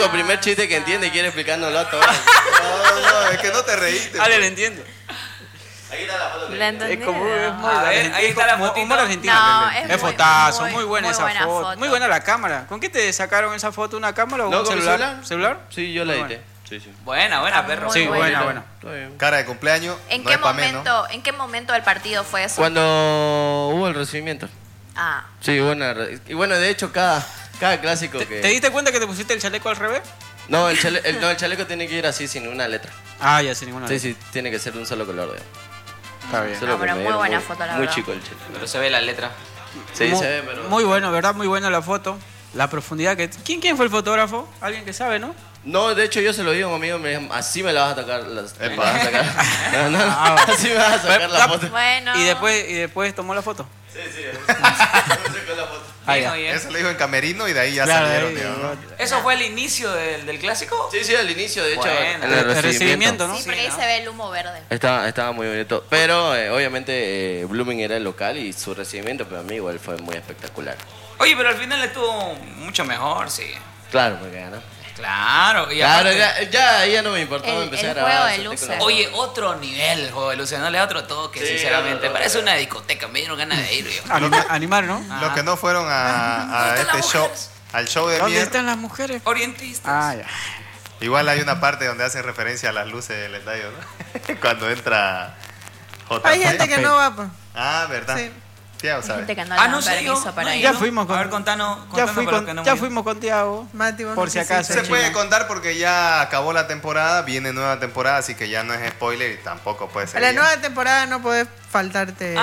único primer chiste que entiende y quiere explicándolo a todos. No, es que no te reíste. Ale, lo entiendo. Aquí está la foto. La entendí. Es como es muy A ver, argentino, ahí está la como fotito. humor argentino. No, Es fotazo, muy muy buena muy esa buena foto. Muy buena la cámara. ¿Con qué te sacaron esa foto? ¿Una cámara o ¿No, un con mi celular? celular? Sí, yo la Muy edité. Sí, sí. Buena, perro. Muy Sí, buena. buena. Está bien. Cara de cumpleaños. ¿En no qué es pa' menos. momento, en qué momento del partido fue eso? Cuando hubo el recibimiento. Ah, Sí, y bueno, de hecho, cada clásico que... ¿Te diste cuenta que te pusiste el chaleco al revés? No, el chaleco tiene que ir así, sin una letra. Ah, ya, sin ninguna. Sí, sí, tiene que ser de un solo color. Digamos. Está bien. Solo que pero me muy dieron buena foto, la Muy verdad. chico el chaleco. Pero se ve la letra. Sí, Muy- se ve, pero... Muy bueno, ¿verdad? Muy buena la foto. La profundidad que... ¿Quién fue el fotógrafo? Alguien que sabe, ¿no? No, de hecho yo se lo digo a un amigo, me dijo, así me la vas a tocar. Me vas a sacar. No, Ah, bueno. así me vas a sacar la foto. bueno. Y después tomó la foto. Sí, me sacó la foto. Ah, Bien, ya. oye. Eso le dijo en camerino y de ahí ya Claro, salieron. ahí, digamos. ¿Eso fue el inicio del clásico? Sí, sí, al inicio, de hecho, Bueno. en El el recibimiento, ¿no? Sí, porque ahí ¿no? se ve el humo verde. Estaba muy bonito. Pero obviamente Blooming era el local y su recibimiento para mí igual fue muy espectacular. Oye, pero al final estuvo mucho mejor, sí. Claro, porque ganó. Claro, y Claro, aparte- ya no me importaba El- empezar el a grabar. juego de salté con luces. la- Oye, otro nivel el juego de luces, no le da otro toque, Sí, sinceramente. no, Parece una discoteca, me dieron ganas de ir, yo. Animar, ¿no? Los que no fueron a ¿Dónde están este las show, mujeres? al show de ¿Dónde mierda. están las mujeres? Orientistas. Ah, ya. Igual hay una parte donde hace referencia a las luces del estadio, ¿no? Cuando entra JP. Hay gente que no va, pues. Ah, ¿verdad? Sí. Tiago Hay sabe. gente que no le dan sé permiso yo, para no, ir. Ya fuimos con... A ver, contanos Ya, para los que no hemos ido. fuimos con Tiago. Mati, vos Por no si quisiste. acaso. Se China. puede contar porque ya acabó la temporada, viene nueva temporada, así que ya no es spoiler y tampoco puede ser. A la bien. nueva temporada no podés faltarte.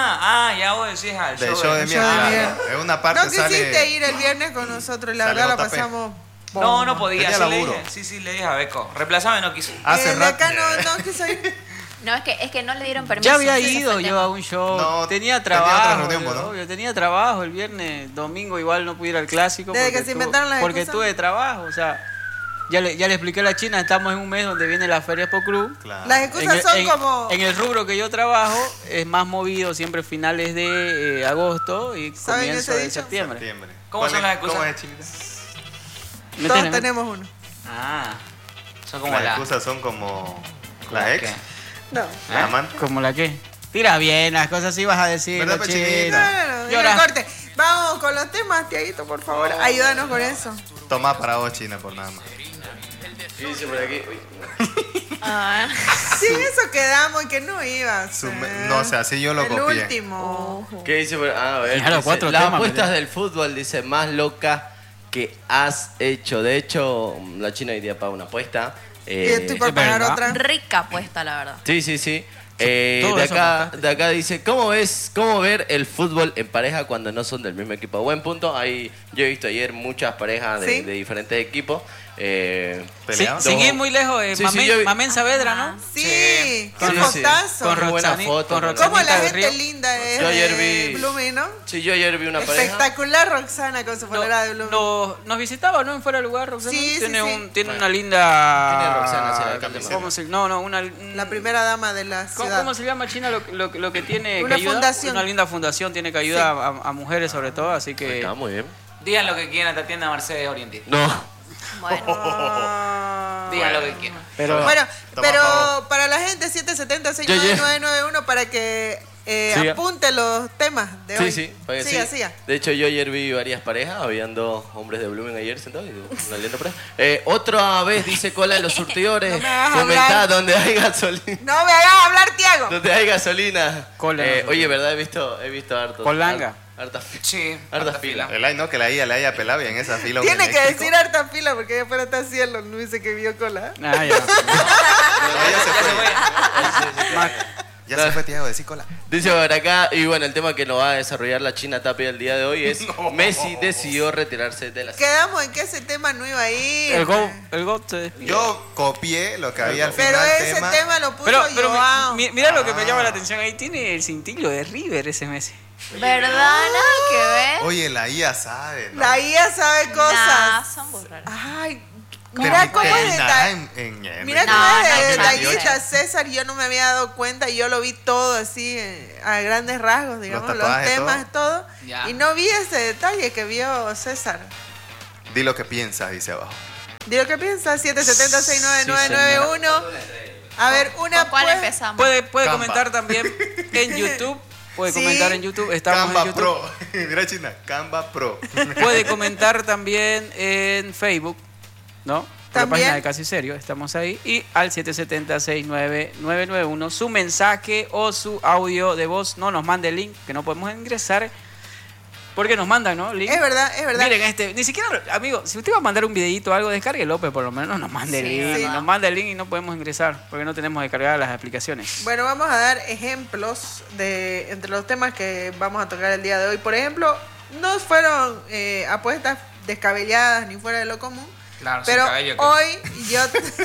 Ya vos decís al Del show show de- de show de mierda. mierda. Es una parte No quisiste sale. ir el viernes con nosotros, la sale verdad la JP. pasamos. No, bomba. no podía, Tenía sí le laburo. dije. Sí, le dije a Beco. Reemplazame, no quiso. Hace De rato. acá no quiso ir. No, es que no le dieron permiso. Ya había ese fue ido el yo tema. a un show. No, tenía tenía otra trabajo. reunión, ¿no? obvio, tenía trabajo el viernes, domingo igual no pude ir al clásico. Desde porque que se inventaron las Porque excusas. tuve trabajo, o sea. Ya le expliqué a la China, estamos en un mes donde viene la Feria Expo Club. Claro. Las excusas son como. En el rubro que yo trabajo es más movido siempre finales de agosto y ¿Saben comienzo ese de dicho? septiembre. Septiembre. ¿Cómo ¿Cuál son es- las excusas? ¿Cómo es, Chinita? ¿Me Todos entienden? tenemos uno. Ah, son como Las la... excusas son como ¿Cómo las ex, qué? No. las amantes. ¿Como la qué? Tira bien, las cosas así vas a decir. ¿Verdad, la Pechinita? China. No, Llora. corte. Vamos con los temas, Tiaguito, por favor. Ayúdanos con eso. Toma para vos, China, por nada más. ¿Qué dice por aquí? Uy. Ah. Sí, eso quedamos y que no iba. a Su- ser. no sé, así yo lo El copié. último. ¿Qué dice por a ver, Claro, dice, 4 las temas, apuestas pero- del fútbol, dice, más loca que has hecho. De hecho, la China hoy día paga una apuesta. Y estoy por es pagar verdad. otra. Rica apuesta, la verdad. Sí, sí, sí. Todo De eso acá, apostaste. de acá dice, ¿cómo ver el fútbol en pareja cuando no son del mismo equipo? Buen punto. Ahí, yo he visto ayer muchas parejas ¿Sí? de diferentes equipos. ¿Peleados? Sin ir muy lejos, Sí, sí, Mamén, yo vi- Mamén Saavedra, ¿no? Sí, Sí, qué sí. fotazo. Con Qué buena Roxani, foto, con ¿no? Roxanita Cómo la del gente Río. linda es Yo ayer de vi- Blooming, ¿no? Sí, yo ayer vi una pareja. Espectacular Roxana con su polera de Blooming. Nos visitaba, ¿no? En Fuera de Lugar, Roxana. Sí, sí, tiene sí. tiene una linda. Tiene Roxana, sí, la camiseta. ¿Cómo se, no, una. La primera dama de la ¿Cómo, ciudad. cómo se llama China lo que tiene Una que ayuda? fundación. Una linda fundación, tiene que ayudar a mujeres sobre todo, así que. Está muy bien. Digan lo que quieran, Tatiana Mercedes Orientista. No. Bueno. Ah. Digan lo que quieran. Pero Bueno, Toma, pero favor. para la gente 770-69991 para que Siga. apunte los temas de Sí, hoy. sí, para que Siga, sí. siga. De hecho, yo ayer vi varias parejas, habían 2 hombres de Blooming ayer sentados y una linda pareja. Otra vez dice cola en los surtidores. No me hagas Comentá hablar. donde hay gasolina. No me hagas hablar, Tiago. Donde hay gasolina. Cola en los Oye, ¿verdad? He visto hartos. Colanga. Hartas filas. Sí, Hartas harta filas. El ay, no, que la IA le haya pelado y en esa fila. un Tiene que eléctrico. decir harta fila porque después está cielo. No dice que vio cola. Ah, ya. No, ya se fue. Ya No. se fue, Tiago, decir cola. Dice por acá, y bueno, el tema que nos va a desarrollar la China Tapia el día de hoy es Messi decidió retirarse de la Quedamos en que ese tema no iba a ir. El GOAT se despidió. Yo copié lo que había al Pero final. ese tema lo puso Pero Joao. mira lo que me llama la atención ahí. Tiene el cintillo de River ese Messi. ¿Verdad? Nada que ver. Oye, la IA sabe, ¿no? La IA sabe Nah, cosas. son muy raras. Ay, mira cómo es de Terminará ta- en Mira No, cómo es de no, detallista no. César, y yo no me había dado cuenta y yo lo vi todo así a grandes rasgos, digamos, los tatuajes, temas, todo. Ya. Y no vi ese detalle que vio César. Di lo que piensas, dice abajo. Di lo que piensas, 770-69991. A ver, una ¿Con cuál pues- empezamos? Puede Canva. comentar también en YouTube. Puede Sí. comentar en YouTube. Estamos Canva en YouTube. Pro. Mira, China, Canva Pro. Puede comentar también en Facebook, ¿no? Por la También. página de Casi Serio, estamos ahí. Y al 770-69991 su mensaje o su audio de voz. No nos mande el link, que no podemos ingresar. Porque nos mandan, ¿no? Link. Es verdad, es verdad. Miren, ni siquiera, amigo, si usted va a mandar un videito o algo, descargue López, por lo menos nos mande el Sí, link. sí. Nos manda el link y no podemos ingresar, porque no tenemos descargadas las aplicaciones. Bueno, vamos a dar ejemplos de entre los temas que vamos a tocar el día de hoy. Por ejemplo, no fueron apuestas descabelladas ni fuera de lo común. Claro, sin Pero cabello, que- hoy yo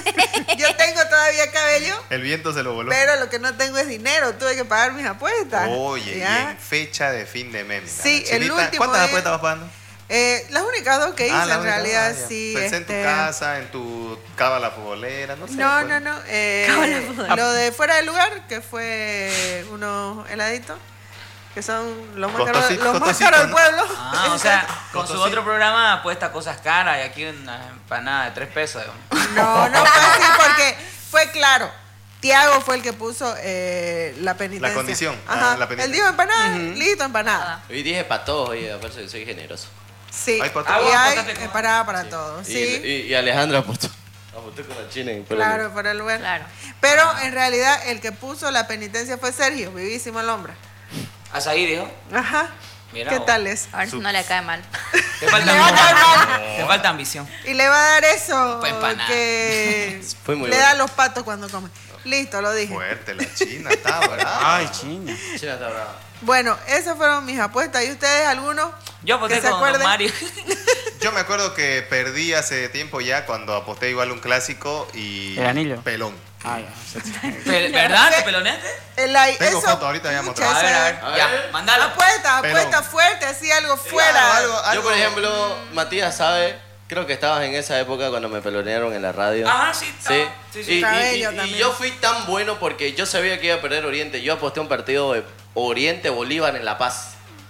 tengo todavía cabello, El viento se lo voló. pero lo que no tengo es dinero. Tuve que pagar mis apuestas. Oye, y ¿Ya? en fecha de fin de mes. mira, Sí, la el Chinita, último ¿cuántas es- apuestas vas pagando? Las únicas dos que hice, la en única, realidad, ya. sí. Pensé en tu casa, en tu cábala futbolera, no sé. No, pues. no, no. Cábala futbolera. Lo de fuera del lugar, que fue unos heladitos, que son los más Costosito, caros, los más costosito, caros del ¿no? pueblo. Ah, o sea, con su Costosito. otro programa apuesta cosas caras y aquí una empanada de 3 pesos. digamos. No, no fue así porque fue claro. Tiago fue el que puso la penitencia. La condición, Ajá. la penitencia. Él dijo empanada, listo, empanada. Hoy dije para todos, oye, aparte que soy generoso. Sí. Hay para y todos. hay Apuéstate con- empanada para todos. Sí. Y Alejandra apostó con la China. en Polonia. Claro, para el lugar. Claro. Pero en realidad el que puso la penitencia fue Sergio, vivísimo el hombre. Azaí dijo. Ajá. Mira ¿Qué vos. tal es? A ver si no le cae mal. Te falta Le va a caer ambición. Te falta ambición. Y le va a dar eso Fue empanada. que Fue muy le bueno. da a los patos cuando come. Listo, lo dije. Fuerte, la China, está brava. Ay, China. China está brava. Bueno, esas fueron mis apuestas. ¿Y ustedes algunos? Yo aposté que se con Don acuerden. Mario. Yo me acuerdo que perdí hace tiempo ya cuando aposté igual un clásico y... ¿El anillo? Pelón. Ay, ¿Verdad? ¿Te peloneaste? Eso, Tengo foto, ahorita voy a pucha, mostrar. A ver, a ver. esa- A ver. Ya, mandalo. Apuesta Pelón. fuerte, así algo fuera. Claro, Yo, por ejemplo, Matías sabe, creo que estabas en esa época cuando me pelonearon en la radio. Ajá, sí. Sí. estaba. Sí, sí. Cabello Y también. yo fui tan bueno porque yo sabía que iba a perder Oriente. Yo aposté un partido de Oriente-Bolívar en La Paz.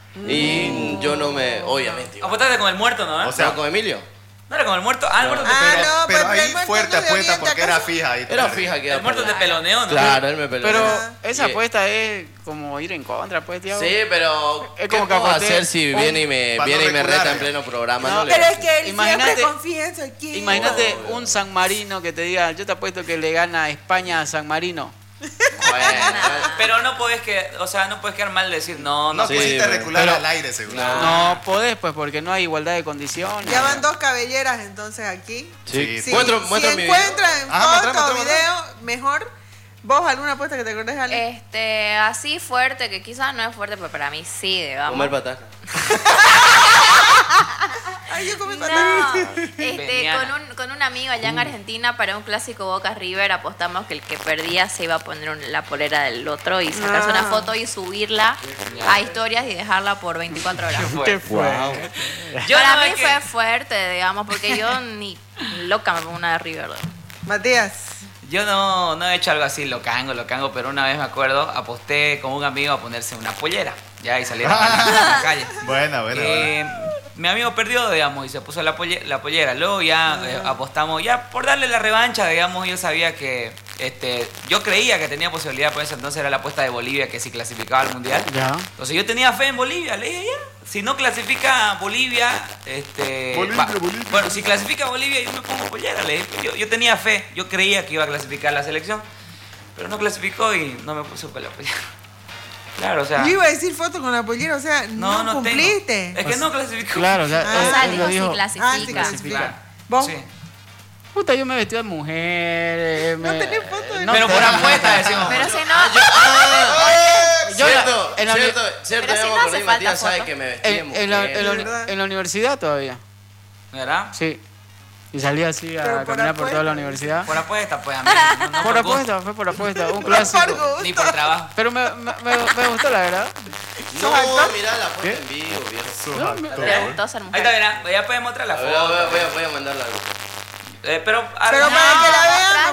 Y yo no me... Obviamente. iba a- Apostaste con el muerto, ¿no? O sea, ¿No con Emilio? ¿No era con el muerto? Ah, el muerto Ah, te no, pero pues, ahí el muerto fuerte no es de apuesta Oriente, porque era ¿acaso? fija ahí. Era fija que iba a El muerto te perder. peloneó, ¿no? Claro, él me peleó. Pero Ajá. esa Y- apuesta es como ir en contra, pues, Tiago. Sí, pero Es ¿qué como que puedo aposté hacer si un- viene y me, para no viene y me recular, reta en pleno programa? No, No, le- Pero es que él Imagínate- siempre confía en su equipo. Imagínate un San Marino que te diga, yo te apuesto que le gana España a San Marino. Bueno, Pero no podés no puedes quedar mal de decir no, No no. Sí, pusiste pero- recular pero- al aire, seguro. No podés, pues, porque no hay igualdad de condiciones. Ya van dos cabelleras entonces aquí. sí. Sí. Muestro si mi video. encuentran en Ajá, foto mostrá, o video, mejor. ¿Vos alguna apuesta que te acordés, Ale? Así fuerte, que quizás no es fuerte, pero para mí sí, digamos. Comer pataca. Ay, yo comí No, Veniana. con un amigo allá en Argentina para un clásico Boca River apostamos que el que perdía se iba a poner la polera del otro y sacarse una foto y subirla a historias y dejarla por 24 horas. ¿Qué fue? Yo Para no mí es que- fue fuerte, digamos, porque yo ni loca me pongo una de River. Matías. Yo no he hecho algo así, lo cango, pero una vez me acuerdo, aposté con un amigo a ponerse una pollera, ya, y salieron a la calle. Buena, buena. Mi amigo perdió, digamos, y se puso la pollera. Luego ya apostamos, ya por darle la revancha, digamos, yo sabía que, yo creía que tenía posibilidad, por eso entonces era la apuesta de Bolivia, que si clasificaba al Mundial. Ya. Entonces yo tenía fe en Bolivia, le dije ya, si no clasifica Bolivia, Bolivia. bueno, si clasifica Bolivia yo me pongo pollera, le dije. Yo tenía fe, yo creía que iba a clasificar la selección, pero no clasificó y no me puso la pollera. Claro, o sea, Yo iba a decir foto con la pollera, o sea, no, no cumpliste. tengo. Es que no clasificó. Claro, o sea, Ah, O sea, él dijo lo si dijo. clasifica. Ah, sí, clasifica. Claro. ¿Vos? Sí. Puta, yo me vestí de mujer. No tenés foto de Pero por apuesta decimos. Pero si no, Yo Cierto, en la- cierto, Pero ya si me no acordé, hace falta Matías sabe foto. que me vestí de en la, mujer. en la- ¿verdad? en la universidad todavía. ¿Verdad? Sí. Y salí así a Pero por caminar por toda la apuesta. universidad. Por apuesta, pues, amigo. No Por gusto, apuesta, fue por apuesta. Un Por clásico. gusto. Ni por trabajo. Pero me gustó, la verdad. No, actor? mirá la foto en vivo, viejo. le gustó ser Ahí mujer. está, verá. Ya pueden mostrar la A ver, foto. voy a mandarla. Pero Pero para que la vean, Mostrala,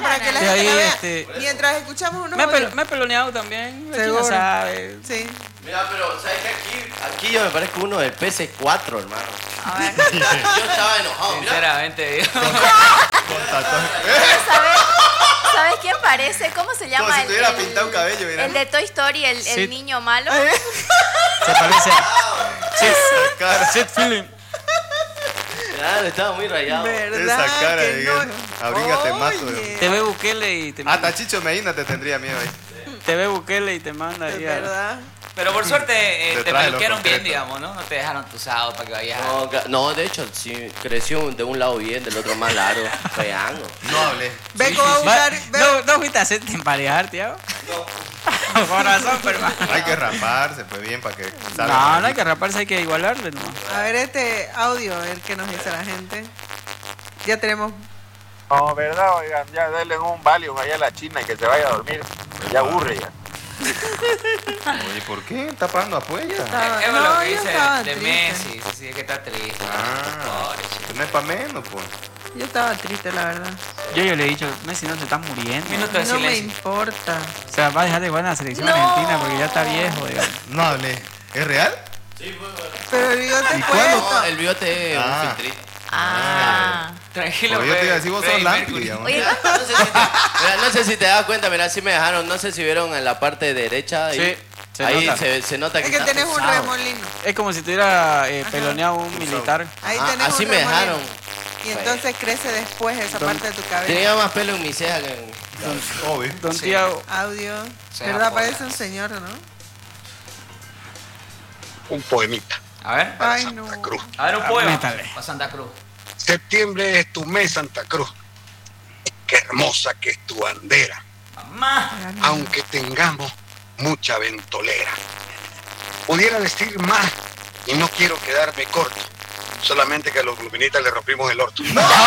No, para que la Y gente ahí, la vea. Mientras escuchamos unos audios. me he peloneado también. Seguro. ¿Quién sabe? Sí. Mira, pero ¿sabes qué? Aquí yo me parezco uno del PS4, hermano. A ver. Yo estaba enojado, mira. Sinceramente, Con tatuaje. ¿Sabes quién parece? ¿Cómo se llama? Como si tuviera pintado un cabello, mira. El de Toy Story, el Sí. niño malo. Se parece. Esa cara. Sid Feeling. Claro, estaba muy rayado. ¿Verdad? Esa cara que de no? que ahorita te mato. Oye, Te ve Bukele y te Hasta Chicho Medina te tendría miedo ahí. Te ve Bukele y te manda es ahí a... verdad. pero por suerte te Detrás de lo peluquearon bien, concreto. digamos, ¿no? No te dejaron tusado para que vayas a... No, no, de hecho, sí, creció de un lado bien, del otro más largo. Feango. No hablé. Beco va a buscar. ¿No fuiste a hacerte emparejar, tío? No. Corazón, pero... Hay que raparse, pues bien, para que salga. No hay que raparse, hay que igualarle nomás. A ver este audio, a ver qué nos dice la gente. Ya tenemos. No, verdad, oigan, ya denle un Valium allá a la China y que se vaya a dormir. Ya aburre ya. Oye, ¿por qué? ¿Está pagando apuesta? Estaba- Es no, lo que yo dice estaba de triste. Messi, sí, es que está triste. Ah, Pobre chico. no es para menos, pues. Yo estaba triste, la verdad. Yo le he dicho, Messi no se está muriendo. Minuto de No me silencio. importa. O sea, va a dejar de jugar en la selección No. argentina porque ya está viejo, digamos. No hablé. ¿Es real? Pero el bigote ¿Y fue cuándo? esto. No, el bigote es un Ah. filtrito. Ah. Tranquilo, Porque yo te iba a decir, vos sos Freddie Lampi, Mercury. digamos. Oye, Mira, no sé si te das cuenta, mira, sí me dejaron, no sé si vieron en la parte derecha. Ahí, Sí, se ahí nota. se nota que Es que está tenés un pesado. remolino. Es como si tuviera peloneado un militar. Ahí Ah, tenés así un me remolino. dejaron. Y entonces crece después esa parte de tu cabeza. Tenía más pelo en mi ceja que en... Obvio. Don Sí. Tiago. Audio. Se ¿Verdad? apoya. Parece un señor, ¿no? Un poemita. A ver, Para Ay, Santa no. Cruz. a ver un poema. Métale. Para Santa Cruz. Septiembre es tu mes, Santa Cruz. Qué hermosa que es tu bandera. Mamá. Aunque tengamos mucha ventolera. Pudiera decir más y no quiero quedarme corto. Solamente que a los glubinitas le rompimos el orto.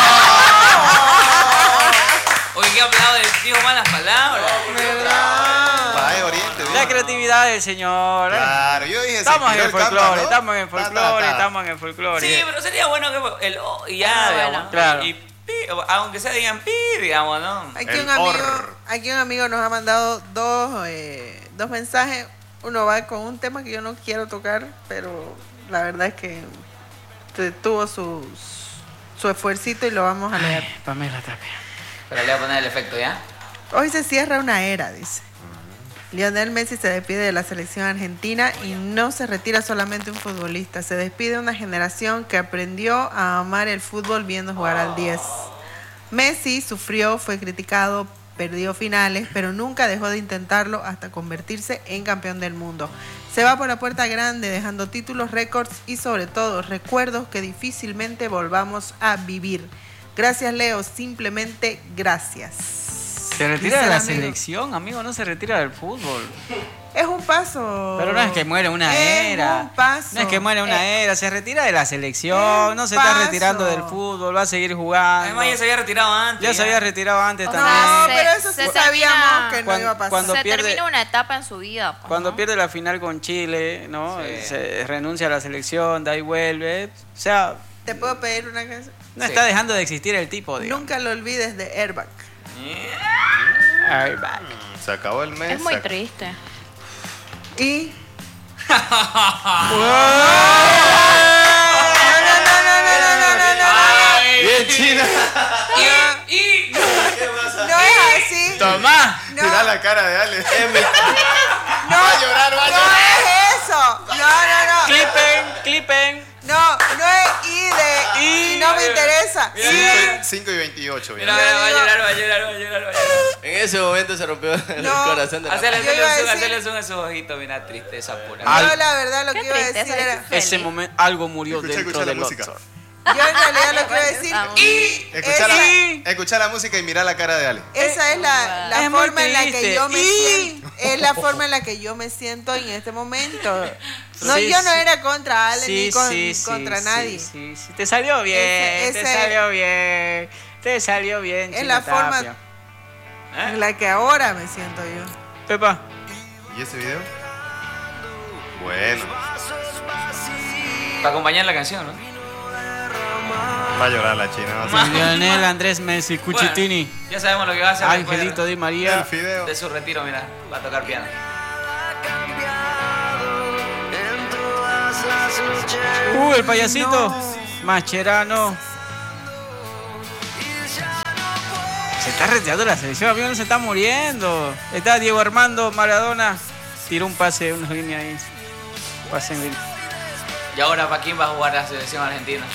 Oye, qué hablado del tío, malas palabras. Vaya Oriente, La bien. creatividad del señor. Claro, yo dije, Estamos se en el tiró folclore, campo, ¿no? estamos en el Ta, ta, folclore, ta. estamos en el folclore. Sí, pero sería bueno que el O y ya, Ah, digamos. bueno. Claro. Y pi, aunque sea digan pi, digamos, ¿no? El or. Aquí un amigo nos ha mandado dos mensajes. Uno va con un tema que yo no quiero tocar, pero la verdad es que tuvo su esfuercito y lo vamos a leer. Pamela Tapia. Pero le voy a poner el efecto, ¿ya? Hoy se cierra una era, dice. Lionel Messi se despide de la selección argentina y no se retira solamente un futbolista, se despide una generación que aprendió a amar el fútbol viendo jugar al 10. Messi sufrió, fue criticado, perdió finales, pero nunca dejó de intentarlo hasta convertirse en campeón del mundo. Se va por la puerta grande dejando títulos, récords y sobre todo recuerdos que difícilmente volvamos a vivir. Gracias, Leo, simplemente gracias. Se retira Dice de el la amigo. selección, amigo, no se retira del fútbol. Es un paso. Pero no es que muere una Es era. un paso. No es que muere una era, se retira de la selección, Es no se un está paso. retirando del fútbol, va a seguir jugando. Además ya se había retirado antes. Ya se había retirado antes O también. No, Se- pero eso sí se sabíamos termina- que no Cuando- iba a pasar. cuando se pierde- termina una etapa en su vida. pues, Cuando ¿no? pierde la final con Chile, ¿no? Sí. Se renuncia a la selección, da y vuelve. O sea, ¿Te puedo pedir una canción? no Sí. está dejando de existir el tipo, digamos. Nunca lo olvides de Airbag. Airbag. Se acabó el mes. Es muy se ac- triste. Y. Bien, China. No es así. ¡Tomá! No, Mirá la cara de Ale. no, Va a llorar, va a no llorar. es eso. No. Clipen. No es I de. Y no me interesa. 5 y 28, bien. Mira, va a llorar. En ese momento se rompió el No. corazón de la... Hacele Yo iba a decir- hacele zoom a esos ojitos, mira, tristeza pura. Yo la verdad lo Qué que iba a tristeza, decir era. qué Ese feliz. momento, algo murió Escucha dentro la del música. Oxford. Yo en realidad lo que iba a decir. Estamos. Y Escucha la música y mira la cara de Ale. esa es la Es muy forma en la que triste. yo me Y- siento. Es la forma en la que yo me siento en este momento. No, Sí, yo no sí. era contra Ale ni contra nadie. Sí. Te salió bien, Ese- te salió bien. Es China la forma- Tapia. En la que ahora me siento yo. Pepa, ¿Y ese video? Bueno. Para acompañar la canción, ¿no? Va a llorar la china. ¿No? Lionel Andrés Messi, Cuchitini. Bueno, ya sabemos lo que va a hacer después Angelito Di María. El fideo. de su retiro, mira, va a tocar piano. El payasito. Mascherano. Se está retirando la selección, amigo, no se está muriendo. Está Diego Armando Maradona. Tiró un pase, una línea ahí. Pase en línea. ¿Y ahora para quién va a jugar la selección argentina?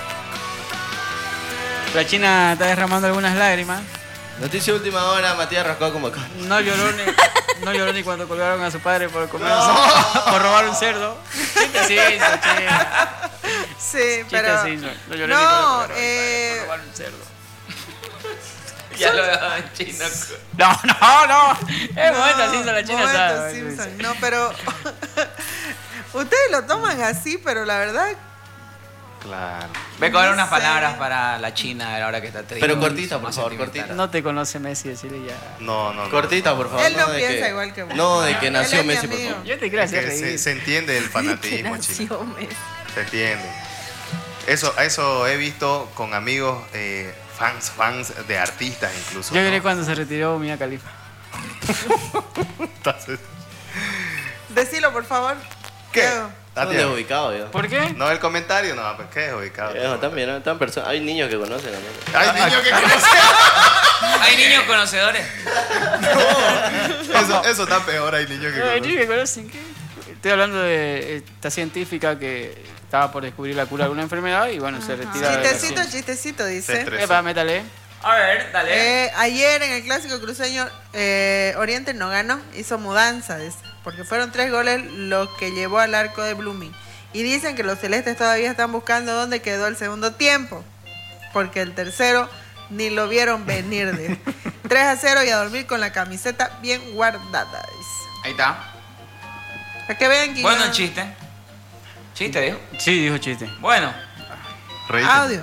La China está derramando algunas lágrimas. Noticia de última hora, Matías Rascó como acá. No lloró ni cuando colgaron a su padre por comer por robar un cerdo. Chiste sí hizo, Sí, Chiste pero... sí hizo. No lloró No, ni cuando colgaron a su padre por robar un cerdo. Ya lo veo en chino. No. Es momento Simpson, la China momento sabe. Simpson. No, pero... Ustedes lo toman así, pero la verdad... Claro. Ve con No unas sé. palabras para la China a la hora que está triste. Pero cortita, por Más favor, sentimental. cortita. No te conoce Messi, decirle ya. No. Cortita, por favor. Él no de piensa que- igual que vos. No, de que Él nació es mi Messi, por amigo. favor. Yo te quiero hacer Que reír. se entiende el fanatismo, chino. Nació Messi. Se entiende. Eso he visto con amigos fans de artistas incluso. Yo ¿no? lloré cuando se retiró Mia Khalifa. Entonces, Decilo, por favor. ¿qué? Diego. ¿Dónde Tatiana. es ubicado yo? ¿Por qué? No, el comentario, no, pues ¿qué es ubicado? También, ¿no? Hay niños que conocen a Messi. Hay niños que conocen. Hay niños conocedores. Eso está peor, hay niños que Ay, conocen. chico, ¿conocen qué? Estoy hablando de esta científica que estaba por descubrir la cura de alguna enfermedad y bueno, se retira de la Chistecito, ciencia. chistecito, Se dice. estresó. Epa, métale. A ver, dale. Ayer en el clásico cruceño, Oriente no ganó, hizo mudanza, dice, porque fueron 3 goles lo que llevó al arco de Blooming. Y dicen que los celestes todavía están buscando dónde quedó el segundo tiempo, porque el tercero ni lo vieron venir. Dice. 3-0 y a dormir con la camiseta bien guardada, dice. Ahí está. Para que vean que Bueno, ya- el chiste. Chiste, dijo. Sí, dijo chiste. Bueno. Reíte. Audio.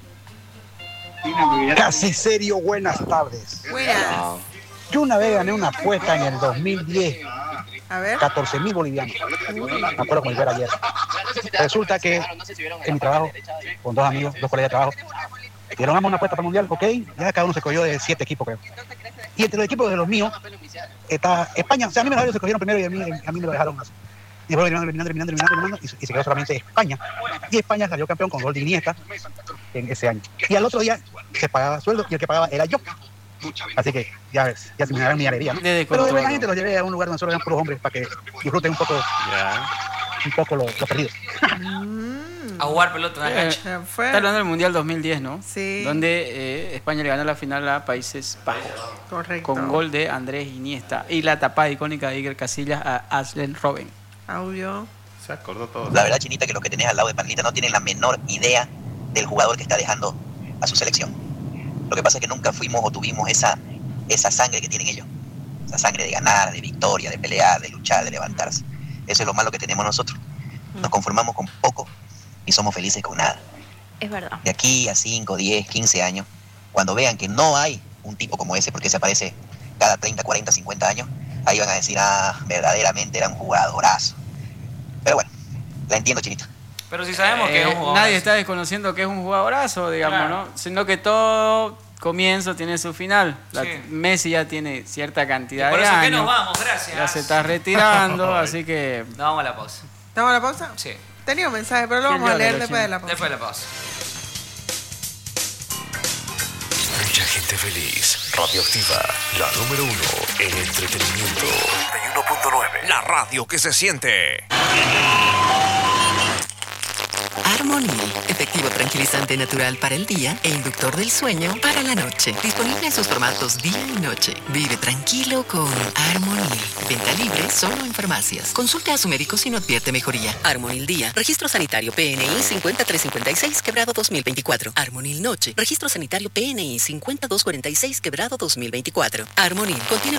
Casi serio, buenas tardes. Buenas. Yo una vez gané una apuesta en el 2010, A ver. 14.000 bolivianos. Me acuerdo como si fuera ayer. Resulta que en mi trabajo, con 2 amigos, 2 colegas de trabajo, dieron ambos una apuesta para el mundial, ok, ya cada uno se cogió de 7 equipos, creo. Y entre los equipos de los míos está España. O sea, a mí ellos se cogieron primero y a mí me lo dejaron así. Y fueron eliminando, y se quedó solamente España. Y España salió campeón con gol de Iniesta en ese año. Y al otro día se pagaba sueldo y el que pagaba era yo. Así que ya se me daban mi alegría, ¿no? De Pero descontrol. la gente los llevé a un lugar donde solo eran puros hombres para que disfruten un poco lo perdido. A jugar pelota en la cancha. Ya fue. Está hablando del Mundial 2010, ¿no? Sí. Donde España le ganó la final a Países Bajos. Correcto. Con gol de Andrés Iniesta. Y la tapada icónica de Iker Casillas a Aslen Robben. Audio. Se acordó todo. La verdad, Chinita, que los que tenés al lado de Pablita no tienen la menor idea del jugador que está dejando a su selección. Lo que pasa es que nunca fuimos o tuvimos esa sangre que tienen ellos. Esa sangre de ganar, de victoria, de pelear, de luchar, de levantarse. Eso es lo malo que tenemos nosotros. Nos conformamos con poco y somos felices con nada. Es verdad. De aquí a 5, 10, 15 años, cuando vean que no hay un tipo como ese, porque se aparece cada 30, 40, 50 años, ahí van a decir, verdaderamente era un jugadorazo. Pero bueno, la entiendo, Chinita. Pero si sabemos que es un jugador. Nadie está desconociendo que es un jugadorazo, digamos, Claro. ¿no? Sino que todo comienzo tiene su final. Sí. Messi ya tiene cierta cantidad Por de eso que años. nos vamos, gracias. Ya se está retirando, así que... Nos vamos a la pausa. ¿Estamos a la pausa? Sí. Tenía un mensaje, pero lo Sí, vamos a yo leer lo después sé. de la pausa. Después de la pausa. Mucha gente feliz. Radioactiva, la número 1 en entretenimiento. 91.9. La radio que se siente. Armonil, efectivo tranquilizante natural para el día e inductor del sueño para la noche. Disponible en sus formatos día y noche. Vive tranquilo con Armonil. Venta libre solo en farmacias. Consulte a su médico si no advierte mejoría. Armonil Día. Registro sanitario PNI 5356 quebrado 2024. Armonil Noche. Registro sanitario PNI 5246 quebrado 2024. Armonil contiene